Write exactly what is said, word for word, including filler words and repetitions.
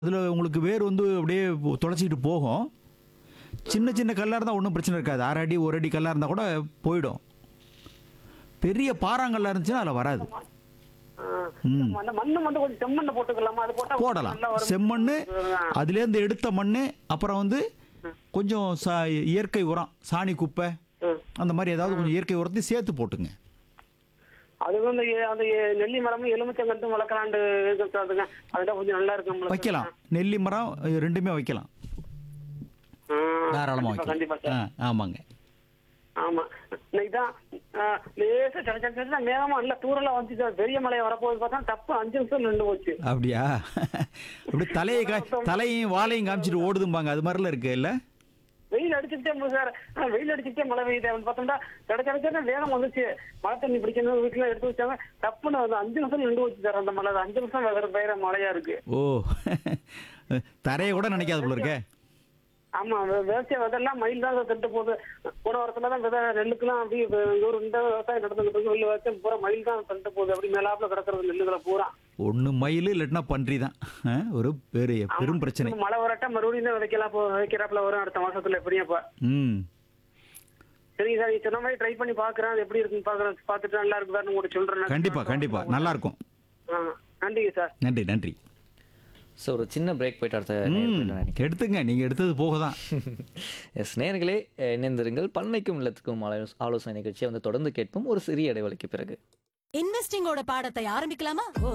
அதில உங்களுக்கு வேர் வந்து அப்படியே தொலைச்சிக்கிட்டு போகும். சின்ன சின்ன கல்லா இருந்தா ஒண்ணும் பிரச்சனை இருக்காது. அரை அடி, ஒரு அடி கல்லா இருந்தா கூட போயிடும். பெரிய பாறாங்கல்லா இருந்துச்சுன்னா அதில வராது. ஆ. ம். அந்த மண்ணு மட்டும் கொஞ்சம் செம்மண்ணு போட்டுக்கலாமா? அது போட்டா போடலாம். நல்லா வரும். செம்மண்ணு, ஆ. அதிலேருந்து எடுத்த மண்ணு, அப்புறம் வந்து கொஞ்சம் ச இயற்கை உரம், சாணி குப்பை, ம். அந்த மாரி ஏதாவது கொஞ்சம் இயற்கை உரத்தையும் சேர்த்து போட்டுங்க. அது வந்து எ- அந்த எ- நெல்லி மரமும் எலுமிச்சங்கட்டும் வளர்க்கலான்ட்டு இருக்காதுங்க. அதெல்லாம் கொஞ்சம் நல்லா இருக்கும் நம்மளுக்கு. வைக்கலாம். நெல்லி மரம் ரெண்டுமே வைக்கலாம். ஆ. தாராளமா கண்டிப்பா, கண்டிப்பா வைக்கலாம். சார். ஆ, ஆமாங்க. ஆமா. இன்னைக்கு தான் ஆ, லேசா சட சட சட மேகமா நல்ல தூரலா வந்து சார். பெரிய மலையை வரப்போகுது பார்த்தா தப்பு அஞ்சு நிமிஷம் நின்று போச்சு. அப்படியா? அப்படி தலையை கா தலையையும் வாலையும் காமிச்சிட்டு ஓடுதும்பாங்க. அது மாதிரிலாம் இருக்கு இல்ல? வெயில் அடிச்சுட்டே போகுது சார். ஆ, வெயில் அடிச்சுட்டே மழை பெய்யுது அப்படின்னு பார்த்தோம்னா சட சட சட வேகம் வந்துச்சு. மழை தண்ணி பிடிக்கணும் வீட்டுல எடுத்து வச்சாங்க. தப்புன்னு வந்து அஞ்சு நிமிஷம் நின்று போச்சு சார். அந்த மழை அஞ்சு நிமிஷம் வேற பெய்யற மழையா இருக்கு. ஓ! தரைய கூட நினைக்காது போல இருக்கே. ஆமா, வே- விவசாய விதெல்லாம் மயில் தான் திட்டு போகுது. போன வாரத்துல தான் விதை நெல்லுக்குலாம் அப்படியே வே- ஒரு இந்த விவசாயம் நடந்துகிட்டு இருக்கு. வெளில விவசாயம் பூரா மயில் தான் திட்டு போகுது. அப்படி மேலாப்புல கிடக்கிறது நெல்லுகளை பூரா. ஒண்ணு மயில் இல்லன்னா பன்றி தான். ஆ, ஒரு பெரிய பெரும் பிரச்சனை. இப்ப மழை வரட்டா மறுபடியும் தான் விதைக்கலாம் போ- விதைக்கிறாப்புல வரும் அடுத்த மாசத்துல எப்படியும் அப்ப. ம். சரிங்க சார், நீ சொன்ன மாதிரி ட்ரை பண்ணி பாக்குறேன். அது எப்படி இருக்குன்னு பாக்குறேன். பார்த்துட்டு நல்லா இருக்குதான்னு உங்களுக்கு சொல்றேன். கண்டிப்பா, கண்டிப்பா. நல்லா இருக்கும். ஆ, நன்றிங்க சார். நன்றி, நன்றி. ஸோ ஒரு சின்ன பிரேக் போயிட்டு அடுத்த நேயர் ம். போயிட்டு நினைக்கிறேன். எடுத்துங்க. நீங்க எடுத்தது போக தான். எஸ் நேயர்களே, அஹ், இணைந்திருங்கள். பண்ணைக்கும் இல்லத்துக்கும் ஆலோச- ஆலோசனை நிகழ்ச்சியை வந்து தொடர்ந்து கேட்போம் ஒரு சிறிய இடைவெளிக்கு பிறகு. இன்வெஸ்டிங்கோட பாடத்தை ஆரம்பிக்கலாமா?